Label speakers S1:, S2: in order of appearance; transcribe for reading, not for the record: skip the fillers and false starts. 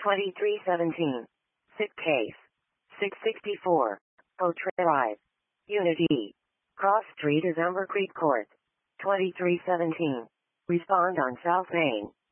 S1: 2317. Sick case. 664. Oak Drive. Unity. Cross Street is Umber Creek Court. 2317. Respond on South Main.